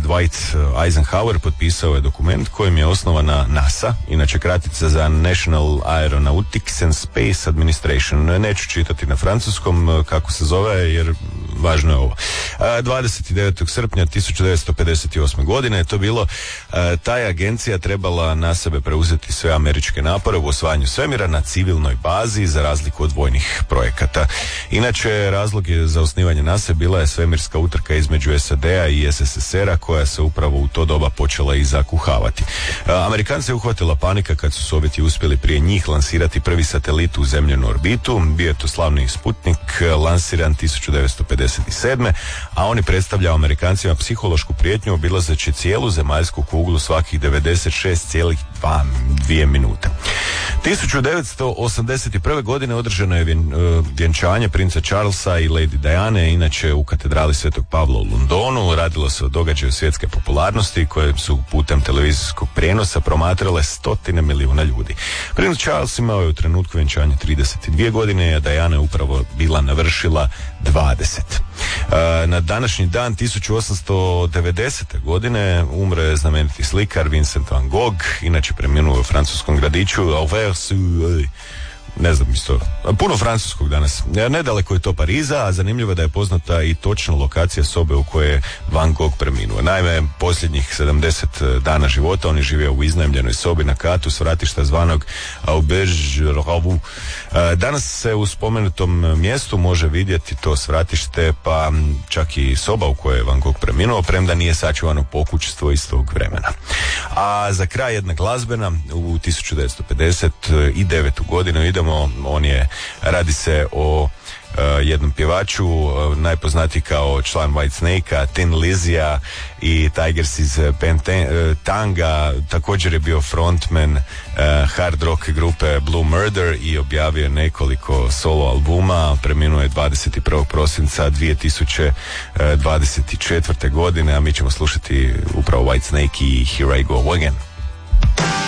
Dwight Eisenhower potpisao je dokument kojim je osnovana NASA, inače kratica za National Aeronautics and Space Administration. Neću čitati na francuskom kako se zove, jer važno je ovo. 29. srpnja 1958. godine je to bilo. Ta je agencija trebala na sebe preuzeti sve američke napore u osvajanju svemira na civilnoj bazi, za razliku od vojnih projekata. Inače, razlog je za osnivanje NASA bila je svemirska utrka između SAD-a i SSSR-a, koja se upravo u to doba počela i zakuhavati. Amerikanci je uhvatila panika kad su Sovjeti uspjeli prije njih lansirati prvi satelit u zemljenu orbitu. Bio je to slavni Sputnik, lansiran 1957. a on je predstavljao Amerikancima psihološku prijetnju, obilazeći cijelu zemaljsku kuglu svakih 96,2 minute. 1981. godine održano je vjenčanje princa Charlesa i Lady Diane, inače u katedrali Svetog Pavla u Londonu. Radilo se o događaju svjetske popularnosti koje su putem televizijskog prijenosa promatrale 100 milijuna ljudi. Princ Charles imao je u trenutku vjenčanja 32 godine, a Diana je upravo bila navršila 20. Na današnji dan 1890. godine umro je znameniti slikar Vincent van Gogh, inače preminuo u francuskom gradiću Auvers-sur-Oise. Ne znam isto, puno francuskog danas. Nedaleko je to Pariza, a zanimljivo je da je poznata i točna lokacija sobe u kojoj je Van Gogh preminuo. Naime, posljednjih 70 dana života on je živio u iznajmljenoj sobi na katu s vratišta zvanog Auberge Ravu. Danas se u spomenutom mjestu može vidjeti to svratište, pa čak i soba u kojoj je Van Gogh preminuo, premda nije sačuvano pokućstvo iz tog vremena. A za kraj jedna glazbena. U 1959. godinu idemo. Radi se o jednom pjevaču, najpoznatiji kao član Whitesnake-a, Tin Lizzy i Tigers iz Tanga. Također je bio frontman hard rock grupe Blue Murder i objavio nekoliko solo albuma. Preminuo je 21. prosinca 2024. godine, a mi ćemo slušati upravo Whitesnake i Here I Go Again.